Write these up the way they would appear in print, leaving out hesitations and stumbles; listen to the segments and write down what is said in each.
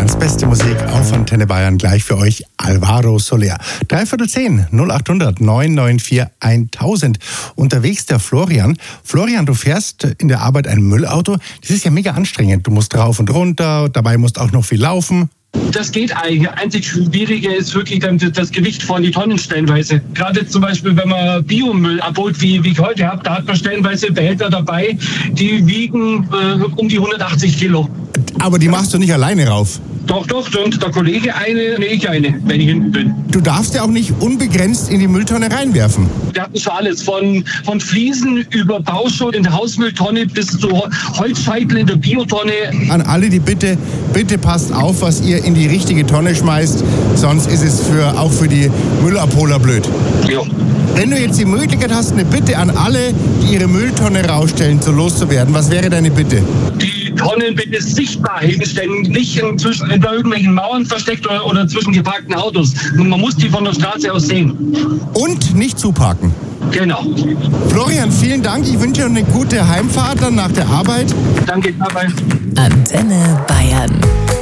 Bayerns beste Musik auf Antenne Bayern. Gleich für euch Alvaro Soler. 9:45 0800 994 1000. Unterwegs der Florian. Florian, du fährst in der Arbeit ein Müllauto. Das ist ja mega anstrengend. Du musst rauf und runter, dabei musst auch noch viel laufen. Das geht eigentlich. Einzig Schwierige ist wirklich dann das Gewicht von die Tonnen stellenweise. Gerade zum Beispiel, wenn man Biomüll abholt, wie ich heute habe, da hat man stellenweise Behälter dabei, die wiegen um die 180 Kilo. Aber die machst du nicht alleine rauf. Doch, und der Kollege eine, ich eine, wenn ich hinten bin. Du darfst ja auch nicht unbegrenzt in die Mülltonne reinwerfen. Wir hatten schon alles, von Fliesen über Bauschutt in der Hausmülltonne bis zu Holzscheitel in der Biotonne. An alle die Bitte passt auf, was ihr in die richtige Tonne schmeißt, sonst ist es auch für die Müllabholer blöd. Ja. Wenn du jetzt die Möglichkeit hast, eine Bitte an alle, die ihre Mülltonne rausstellen, so loszuwerden, was wäre deine Bitte? Die Tonnen bitte sichtbar hinstellen, nicht hinter irgendwelchen Mauern versteckt oder zwischen geparkten Autos. Man muss die von der Straße aus sehen. Und nicht zuparken. Genau. Florian, vielen Dank. Ich wünsche dir eine gute Heimfahrt dann nach der Arbeit. Danke, dabei. Antenne Bayern.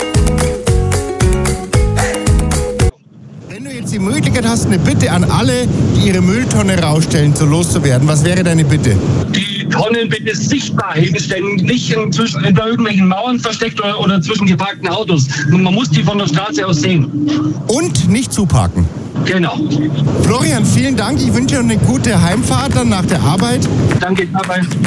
Wenn du jetzt die Möglichkeit hast, eine Bitte an alle, die ihre Mülltonne rausstellen, so loszuwerden, was wäre deine Bitte? Die Tonnen bitte sichtbar hinstellen, nicht hinter irgendwelchen Mauern versteckt oder zwischen geparkten Autos. Man muss die von der Straße aus sehen. Und nicht zuparken. Genau. Florian, vielen Dank. Ich wünsche dir eine gute Heimfahrt dann nach der Arbeit. Danke, dabei.